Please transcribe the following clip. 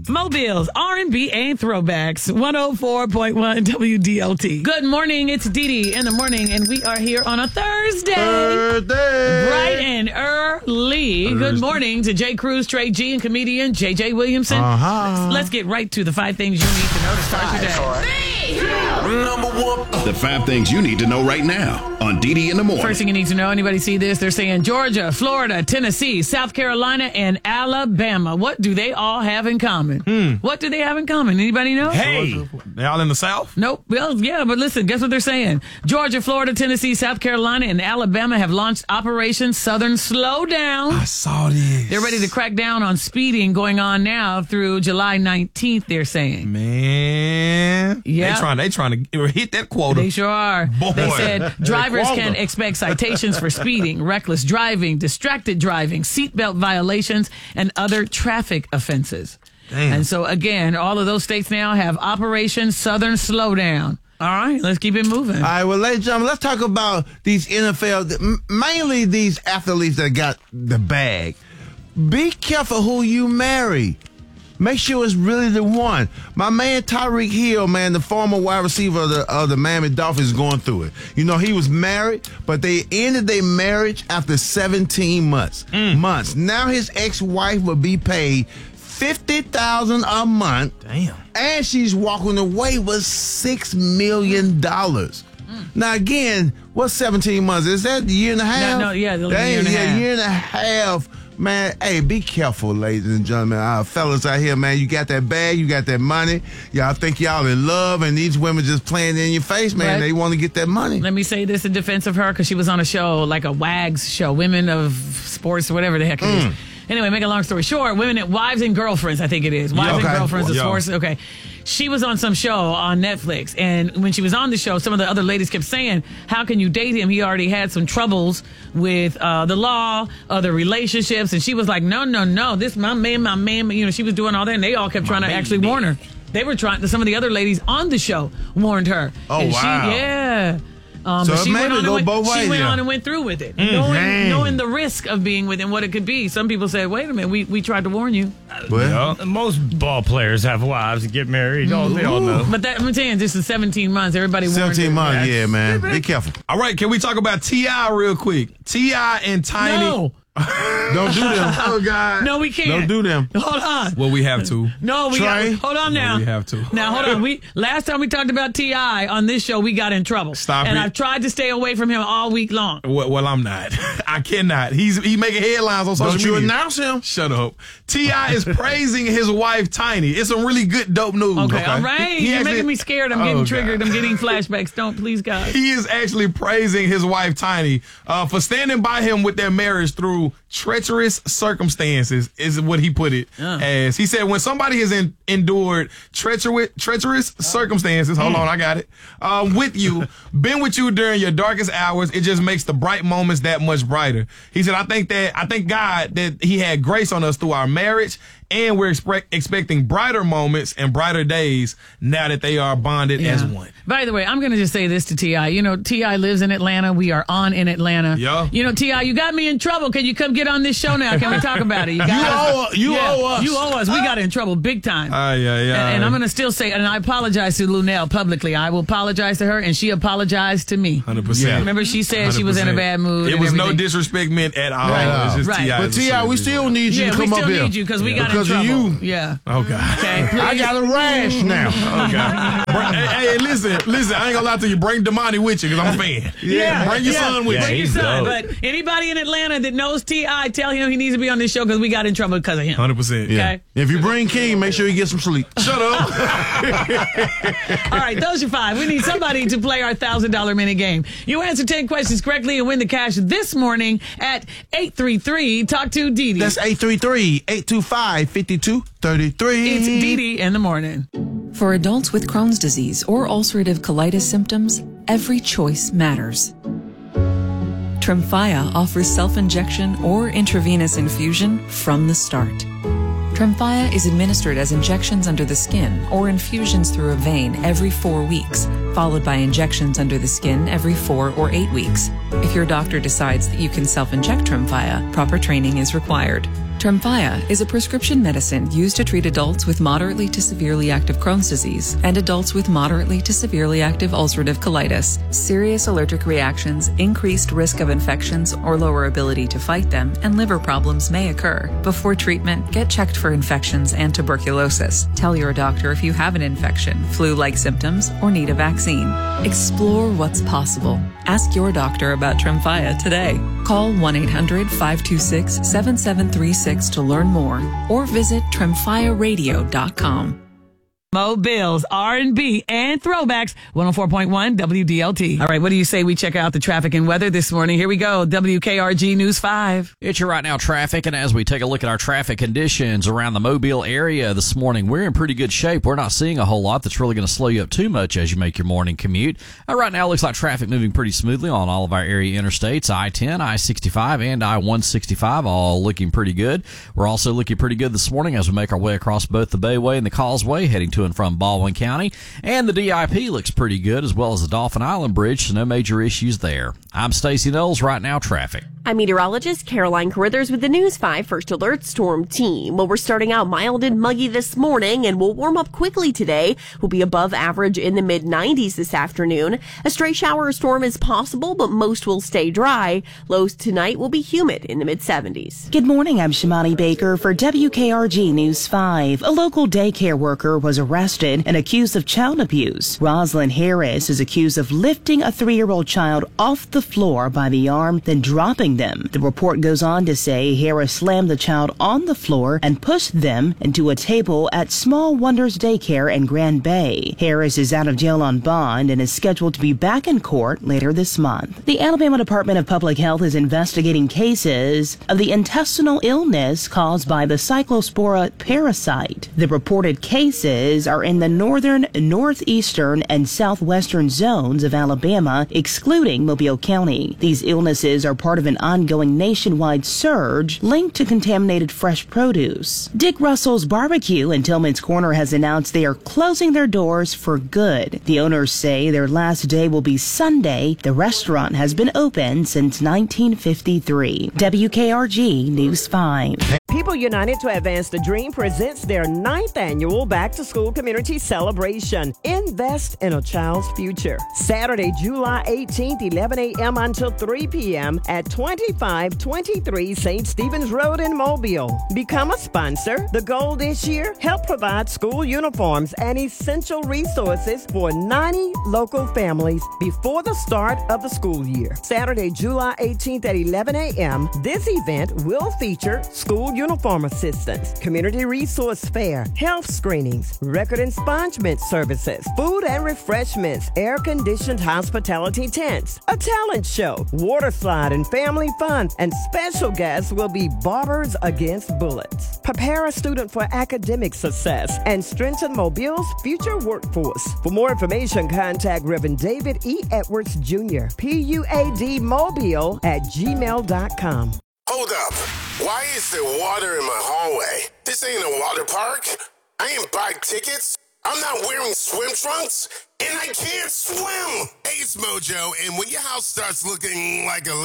Mobile's R&B and throwbacks. 104.1 WDLT. Good morning. It's Dee Dee in the morning, and we are here on a Thursday. Bright and early. Good morning to Jay Cruz, Trey G, and comedian JJ Williamson. Let's get right to the 5 things you need to know to start your day. The 5 things you need to know right now on Dee Dee in the morning. First thing you need to know, anybody see this? They're saying Georgia, Florida, Tennessee, South Carolina, and Alabama. What do they all have in common? What do they have in common? Anybody know? Hey, they all in the South? Nope. Well, yeah, but listen, guess what they're saying? Georgia, Florida, Tennessee, South Carolina, and Alabama have launched Operation Southern Slowdown. I saw this. They're ready to crack down on speeding going on now through July 19th, they're saying. Man. Yeah. They trying to hit that quota. They sure are. Boy. They said drivers can expect citations for speeding, reckless driving, distracted driving, seatbelt violations, and other traffic offenses. Damn. And so, again, all of those states now have Operation Southern Slowdown. All right, let's keep it moving. All right, well, ladies and gentlemen, let's talk about these NFL, mainly these athletes that got the bag. Be careful who you marry. Make sure it's really the one. My man Tyreek Hill, man, the former wide receiver of the Miami Dolphins, is going through it. You know, he was married, but they ended their marriage after 17 months. Now his ex-wife will be paid $50,000 a month. Damn. And she's walking away with $6 million. Now, again, what's 17 months? Is that a year and a half? No, yeah, a year and a half. Year and a half. Man, hey, be careful, ladies and gentlemen. Fellas out here, man, you got that bag, you got that money. Y'all think y'all in love, and these women just playing in your face, man. Right. They want to get that money. Let me say this in defense of her, because she was on a show, like a WAGS show, Women of Sports or whatever the heck it is. Anyway, make a long story short, Wives and Girlfriends, I think it is. Wives and Girlfriends of Sports. Okay. She was on some show on Netflix, and when she was on the show, some of the other ladies kept saying, how can you date him? He already had some troubles with the law, other relationships, and she was like, no, this my man. You know, she was doing all that, and they all kept trying to actually warn her. They were trying, some of the other ladies on the show warned her. Oh, and wow. So she went on and went through with it, knowing the risk of being with him, what it could be. Some people said, wait a minute, we tried to warn you. Well, most ball players have wives that get married. They all know. But I'm saying, this is 17 months. Everybody warned 17 her. months, yeah, man. Be careful. All right, can we talk about T.I. real quick? T.I. and Tiny. No. Don't do them. Oh, God. No, we can't. Don't do them. Hold on. Well, we have to. No, we got. Hold on now. We have to. Now, hold on. Last time we talked about T.I. on this show, we got in trouble. Stop and it. I've tried to stay away from him all week long. Well, I'm not. I cannot. He's making headlines on social media. Don't you announce him? Shut up. T.I. is praising his wife, Tiny. It's some really good, dope news. Okay. All right. You're making me scared. I'm getting triggered. God. I'm getting flashbacks. Don't, please, God. He is actually praising his wife, Tiny, for standing by him with their marriage through treacherous circumstances, is what he put it as. He said, when somebody has endured treacherous circumstances, hold on, I got it, with you, been with you during your darkest hours, it just makes the bright moments that much brighter. He said, I thank God that he had grace on us through our marriage, and we're expecting brighter moments and brighter days now that they are bonded as one. By the way, I'm going to just say this to T.I. You know, T.I. lives in Atlanta. We are on in Atlanta. Yeah. You know, T.I., you got me in trouble. Can you come get on this show now? Can we talk about it? You owe us. You owe us. We got in trouble big time. And I'm going to still say, and I apologize to Lunel publicly. I will apologize to her, and she apologized to me. 100%. Remember, she said 100%. She was in a bad mood. It was no disrespect meant at all. Right. It's just Right. T.I. But T.I., we still need you to come up here. We still need you because we got in trouble. Because of you. Yeah. Oh, God. Okay. I got a rash now. Oh, God. Hey, listen. I ain't gonna lie to you. Bring Damani with you because I'm a fan. Yeah. Bring your son with you. Bring your son. But anybody in Atlanta that knows T.I., tell him he needs to be on this show because we got in trouble because of him. 100%. Yeah. Okay. If you bring King, make sure you get some sleep. Shut up. All right, those are 5. We need somebody to play our $1,000 minute game. You answer 10 questions correctly and win the cash this morning at 833 Talk to Dee Dee. That's 833-825-5233. It's Dee Dee in the morning. For adults with Crohn's disease or ulcerative colitis symptoms, every choice matters. Tremfya offers self-injection or intravenous infusion from the start. Tremfya is administered as injections under the skin or infusions through a vein every 4 weeks followed by injections under the skin every 4 or 8 weeks. If your doctor decides that you can self-inject Tremfya, proper training is required. Tremfya is a prescription medicine used to treat adults with moderately to severely active Crohn's disease and adults with moderately to severely active ulcerative colitis. Serious allergic reactions, increased risk of infections or lower ability to fight them, and liver problems may occur. Before treatment, get checked for infections and tuberculosis. Tell your doctor if you have an infection, flu-like symptoms, or need a vaccine. Explore what's possible. Ask your doctor about Tremfya today. Call 1-800-526-7736 to learn more, or visit TremfyaRadio.com. Mobiles, R&B, and throwbacks. 104.1 WDLT. All right, what do you say we check out the traffic and weather this morning? Here we go. WKRG News 5. It's your right now traffic, and as we take a look at our traffic conditions around the Mobile area this morning, we're in pretty good shape. We're not seeing a whole lot that's really going to slow you up too much as you make your morning commute. Right now, it looks like traffic moving pretty smoothly on all of our area interstates, I-10, I-65, and I-165, all looking pretty good. We're also looking pretty good this morning as we make our way across both the Bayway and the Causeway, heading to and from Baldwin County, and the DIP looks pretty good, as well as the Dauphin Island Bridge, so no major issues there. I'm Stacey Knowles, right now traffic. I'm meteorologist Caroline Carruthers with the News 5 First Alert Storm Team. Well, we're starting out mild and muggy this morning, and we'll warm up quickly today. We'll be above average in the mid-90s this afternoon. A stray shower or storm is possible, but most will stay dry. Lows tonight will be humid in the mid-70s. Good morning, I'm Shimani Baker for WKRG News 5. A local daycare worker was arrested and accused of child abuse. Rosalind Harris is accused of lifting a 3-year-old child off the floor by the arm, then dropping them. The report goes on to say Harris slammed the child on the floor and pushed them into a table at Small Wonders Daycare in Grand Bay. Harris is out of jail on bond and is scheduled to be back in court later this month. The Alabama Department of Public Health is investigating cases of the intestinal illness caused by the Cyclospora parasite. The reported cases are in the northern, northeastern, and southwestern zones of Alabama, excluding Mobile County. These illnesses are part of an ongoing nationwide surge linked to contaminated fresh produce. Dick Russell's Barbecue in Tillman's Corner has announced they are closing their doors for good. The owners say their last day will be Sunday. The restaurant has been open since 1953. WKRG News 5. People United to Advance the Dream presents their 9th annual Back to School Community Celebration. Invest in a child's future. Saturday, July 18th, 11 a.m. until 3 p.m. at 2523 St. Stephen's Road in Mobile. Become a sponsor. The goal this year, help provide school uniforms and essential resources for 90 local families before the start of the school year. Saturday, July 18th at 11 a.m. This event will feature school uniform assistance, community resource fair, health screenings, record expungement services, food and refreshments, air-conditioned hospitality tents, a talent show, water slide and family fun, and special guests will be Barbers Against Bullets. Prepare a student for academic success and strengthen Mobile's future workforce. For more information, contact Reverend David E. Edwards Jr., PUADmobile@gmail.com. Hold up. Why is there water in my hallway? This ain't a water park. I ain't buy tickets. I'm not wearing swim trunks, and I can't swim. Hey, it's Mojo, and when your house starts looking like a